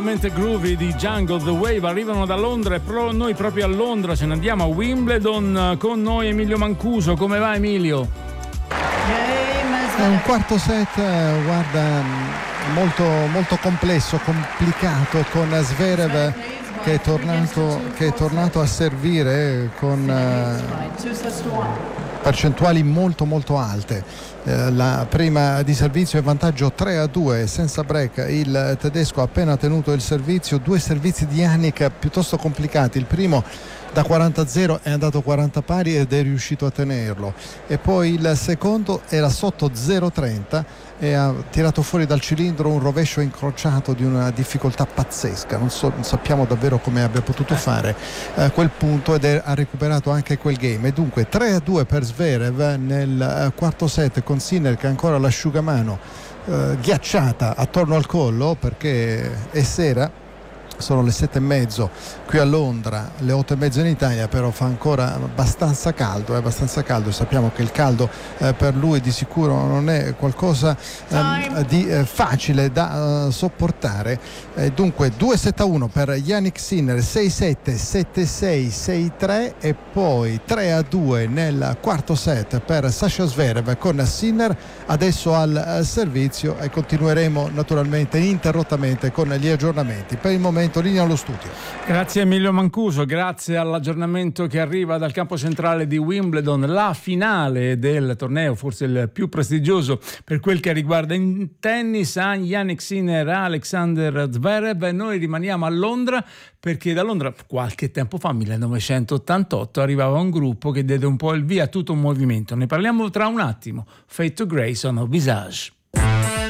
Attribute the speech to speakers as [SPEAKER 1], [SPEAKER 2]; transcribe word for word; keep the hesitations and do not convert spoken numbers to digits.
[SPEAKER 1] Groovy di Jungle The Wave arrivano da Londra e pro- noi proprio a Londra ce ne andiamo a Wimbledon. Con noi Emilio Mancuso. Come va, Emilio?
[SPEAKER 2] È un quarto set, guarda, molto, molto complesso, complicato, con Zverev che è tornato, che è tornato a servire con uh, percentuali molto molto alte. La prima di servizio è vantaggio tre a due senza break. Il tedesco ha appena tenuto il servizio, due servizi di Jannik piuttosto complicati. Il primo da quaranta a zero è andato quaranta pari ed è riuscito a tenerlo, e poi il secondo era sotto zero a trenta e ha tirato fuori dal cilindro un rovescio incrociato di una difficoltà pazzesca. Non, so, non sappiamo davvero come abbia potuto fare eh, quel punto, ed è, ha recuperato anche quel game. E dunque tre a due per Zverev nel uh, quarto set, con Sinner che ha ancora l'asciugamano uh, ghiacciata attorno al collo perché è sera. Sono le sette e mezzo qui a Londra, le otto e mezzo in Italia, però fa ancora abbastanza caldo, è abbastanza caldo, e sappiamo che il caldo eh, per lui di sicuro non è qualcosa eh, di eh, facile da uh, sopportare. Eh, dunque due sette a uno per Jannik Sinner, sei sette, sette sei, sei tre, e poi tre a due nel quarto set per Sasha Zverev con Sinner adesso al uh, servizio, e continueremo naturalmente ininterrottamente con gli aggiornamenti. Per il momento linea allo studio.
[SPEAKER 1] Grazie Emilio Mancuso, grazie all'aggiornamento che arriva dal campo centrale di Wimbledon, la finale del torneo, forse il più prestigioso per quel che riguarda in tennis, a Jannik Sinner, Alexander Zverev. E noi rimaniamo a Londra, perché da Londra qualche tempo fa, millenovecentottantotto, arrivava un gruppo che diede un po' il via a tutto un movimento. Ne parliamo tra un attimo. Fade to Grey sono Visage.